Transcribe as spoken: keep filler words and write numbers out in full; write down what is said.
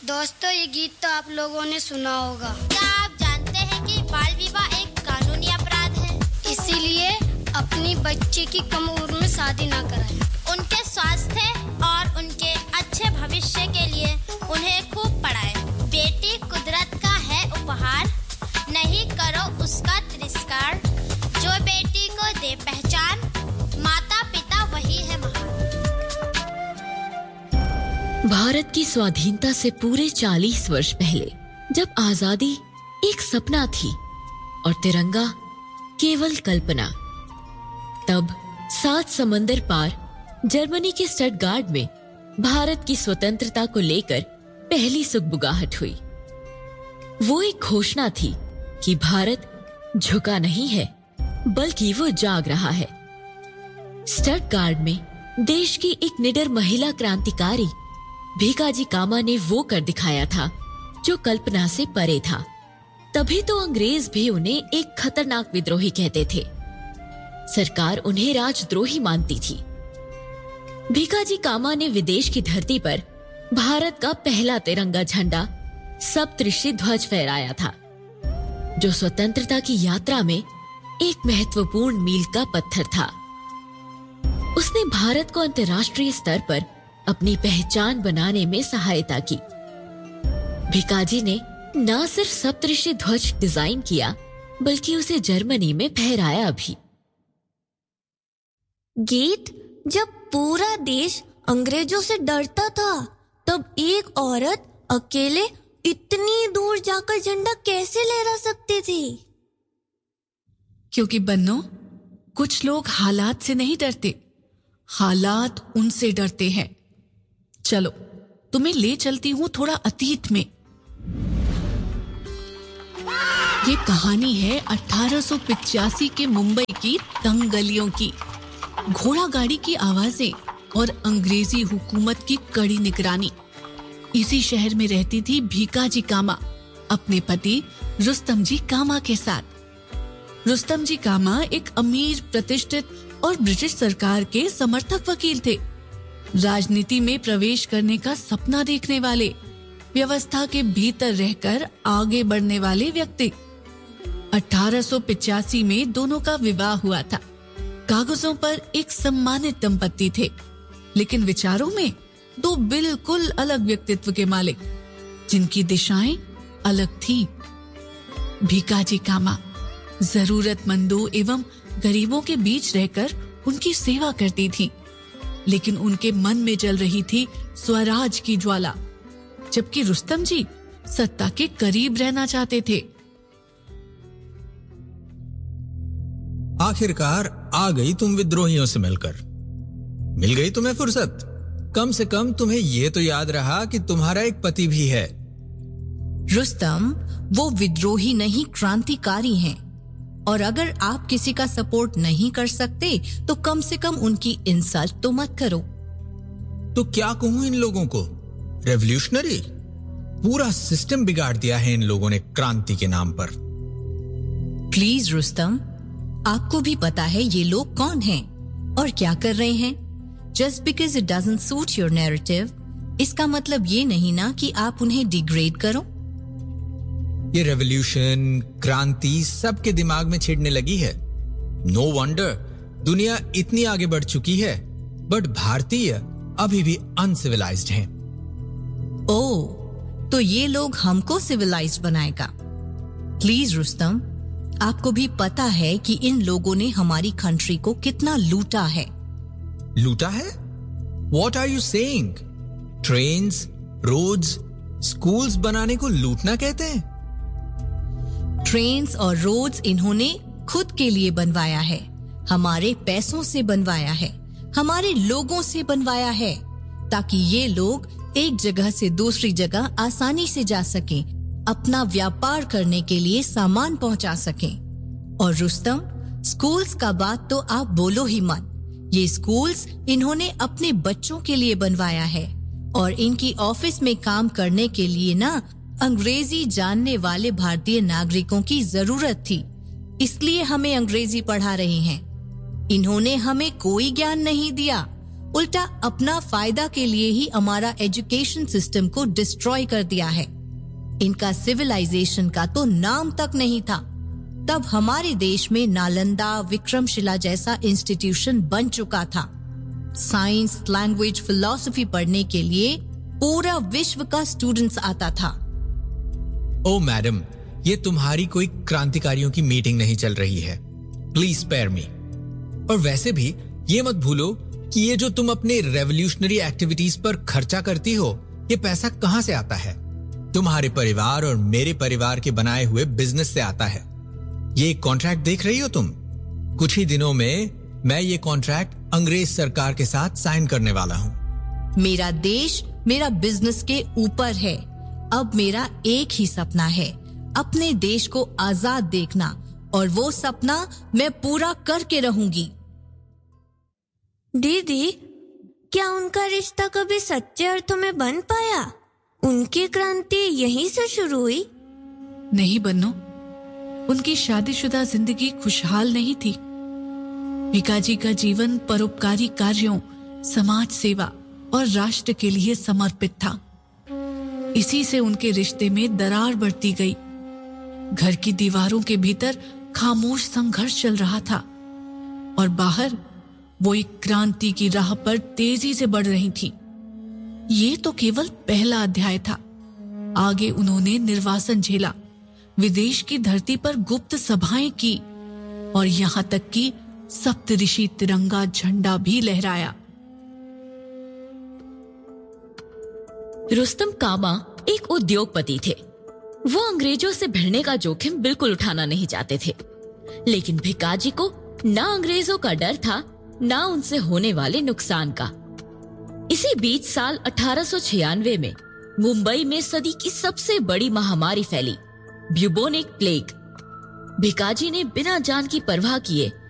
दोस्तों, ये गीत तो आप लोगों ने सुना होगा। क्या आप जानते हैं कि बाल विवाह एक कानूनी अपराध है? इसीलिए अपनी बच्ची की कम उम्र में शादी ना कराएं। उनके स्वास्थ्य और उनके अच्छे भविष्य के लिए उन्हें खूब पढ़ाएं। बेटी कुदरत का है उपहार, नहीं करो उसका तिरस्कार। जो बेटी को दे पहचान, माता पिता वही है महान। भारत की स्वाधीनता से पूरे चालीस वर्ष पहले, जब आजादी एक सपना थी और तिरंगा केवल कल्पना, तब सात समंदर पार जर्मनी के स्टटगार्ट में भारत की स्वतंत्रता को लेकर पहली सुगबुगाहट हुई। वो एक घोषणा थी कि भारत झुका नहीं है, बल्कि वो जाग रहा है। स्टटगार्ट में देश की एक निडर महिला क्रांतिकारी भीकाजी कामा ने वो कर दिखाया था जो कल्पना से परे था। तभी तो अंग्रेज भी उन्हें एक खतरनाक विद्रोही कहते थे। सरकार उन्हें राजद्रोही मानती थी। भीकाजी कामा ने विदेश की धरती पर भारत का पहला तिरंगा झंडा सप्तऋषि ध्वज फहराया था, जो स्वतंत्रता की यात्रा में एक महत्वपूर्ण मील का पत्थर था। उसने भारत को अंतर्राष्ट्रीय स्तर पर अपनी पहचान बनाने में सहायता की। भीकाजी ने न सिर्फ सप्तऋषि ध्वज डिजाइन किया, बल्कि उसे जर्मनी में फहराया भी। गीत, जब पूरा देश अंग्रेजों से डरता था, तब एक औरत अकेले इतनी दूर जाकर झंडा कैसे लहरा सकती थी? क्योंकि बन्नो, कुछ लोग हालात से नहीं डरते, हालात उनसे डरते हैं। चलो, तुम्हें ले चलती हूँ थोड़ा अतीत में। ये कहानी है अठारह सौ पचासी के मुंबई की तंग गलियों की। घोड़ा गाड़ी की आवाजें और अंग्रेजी हुकूमत की कड़ी निगरानी। इसी शहर में रहती थी भीकाजी कामा अपने पति रुस्तम जी कामा के साथ। रुस्तम जी कामा एक अमीर, प्रतिष्ठित और ब्रिटिश सरकार के समर्थक वकील थे। राजनीति में प्रवेश करने का सपना देखने वाले, व्यवस्था के भीतर रहकर आगे बढ़ने वाले व्यक्ति। अठारह सौ पचासी में दोनों का विवाह हुआ था। कागजों पर एक सम्मानित दंपत्ति थे, लेकिन विचारों में दो बिल्कुल अलग व्यक्तित्व के मालिक, जिनकी दिशाएं अलग थीं। भीकाजी कामा जरूरतमंदों एवं गरीबों के बीच रहकर उनकी सेवा करती थी, लेकिन उनके मन में जल रही थी स्वराज की ज्वाला, जबकि रुस्तम जी सत्ता के करीब रहना चाहते थे। आखिरकार आ गई तुम विद्रोहियों से मिलकर। मिल गई तुम्हें फुर्सत। कम से कम तुम्हें ये तो याद रहा कि तुम्हारा एक पति भी है। रुस्तम, वो विद्रोही नहीं, क्रांतिकारी हैं। और अगर आप किसी का सपोर्ट नहीं कर सकते, तो कम से कम उनकी इंसल्ट तो मत करो। तो क्या कहूं इन लोगों को? रेवोल्यूशनरी? पूरा सिस्टम बिगाड़ दिया है इन लोगों ने क्रांति के नाम पर। प्लीज रुस्तम, आपको भी पता है ये लोग कौन हैं और क्या कर रहे हैं। Just because it doesn't suit your narrative, इसका मतलब ये नहीं ना कि आप उन्हें डिग्रेड करो। ये रेवोल्यूशन, क्रांति सबके दिमाग में छिड़ने लगी है। नो वंडर दुनिया इतनी आगे बढ़ चुकी है, बट भारतीय अभी भी अनसिविलाइज्ड हैं। ओह, तो ये लोग हमको सिविलाइज्ड बनाएगा। प्लीज रुस्तम, आपको भी पता है कि इन लोगों ने हमारी कंट्री को कितना लूटा है। लूटा है? What are you saying? Trains, roads, schools बनाने को लूटना कहते हैं? ट्रेन्स और रोड्स इन्होंने खुद के लिए बनवाया है, हमारे पैसों से बनवाया है, हमारे लोगों से बनवाया है, ताकि ये लोग एक जगह से दूसरी जगह आसानी से जा सकें, अपना व्यापार करने के लिए सामान पहुंचा सकें। और रुस्तम, स्कूल्स का बात तो आप बोलो ही मत। ये स्कूल्स इन्होंने अपने बच्चों के लिए बनवाया है, और इनकी ऑफिस में काम करने के लिए ना अंग्रेजी जानने वाले भारतीय नागरिकों की जरूरत थी, इसलिए हमें अंग्रेजी पढ़ा रहे हैं। इन्होंने हमें कोई ज्ञान नहीं दिया, उल्टा अपना फायदा के लिए ही हमारा एजुकेशन सिस्टम को डिस्ट्रॉय कर दिया है। इनका सिविलाइजेशन का तो नाम तक नहीं था। तब हमारे देश में नालंदा, विक्रमशिला जैसा इंस्टीट्यूशन बन चुका था। साइंस, लैंग्वेज, फिलॉसफी पढ़ने के लिए पूरा विश्व का स्टूडेंट्स आता था। ओ मैडम, ये तुम्हारी कोई क्रांतिकारियों की मीटिंग नहीं चल रही है। प्लीज स्पेयर मी। और वैसे भी ये मत भूलो कि ये जो तुम अपने रेवोल्यूशनरी एक्टिविटीज पर खर्चा करती हो, ये पैसा कहां से आता है? तुम्हारे परिवार और मेरे परिवार के बनाए हुए बिजनेस से आता है। ये कॉन्ट्रैक्ट देख रही हो तुम? कुछ ही दिनों में मैं ये कॉन्ट्रैक्ट अंग्रेज सरकार के साथ साइन करने वाला हूं। मेरा देश मेरा बिजनेस के ऊपर है। अब मेरा एक ही सपना है, अपने देश को आजाद देखना, और वो सपना मैं पूरा करके रहूंगी। दीदी, क्या उनका रिश्ता कभी सच्चे अर्थों में बन पाया? उनकी क्रांति यहीं से शुरू हुई? नहीं बन्नो, उनकी शादीशुदा जिंदगी खुशहाल नहीं थी। भिकाजी का जीवन परोपकारी कार्यों, समाज सेवा और राष्ट्र के लिए समर्पित था। इसी से उनके रिश्ते में दरार बढ़ती गई। घर की दीवारों के भीतर खामोश संघर्ष चल रहा था और बाहर वो एक क्रांति की राह पर तेजी से बढ़ रही थी। ये तो केवल पहला अध्याय था। आगे उन्होंने निर्वासन झेला, विदेश की धरती पर गुप्त सभाएं की और यहां तक कि सप्तऋषि तिरंगा झंडा भी लहराया। रुस्तम कामा एक उद्योगपति थे। वो अंग्रेजों से भिड़ने का जोखिम बिल्कुल उठाना नहीं चाहते थे, लेकिन भिकाजी को ना अंग्रेजों का डर था, ना उनसे होने वाले नुकसान का। इसी बीच साल अठारह सौ छियानवे में मुंबई में सदी की सबसे बड़ी महामारी फैली, ब्यूबोनिक प्लेग। भिकाजी ने बिना जान की परवाह किए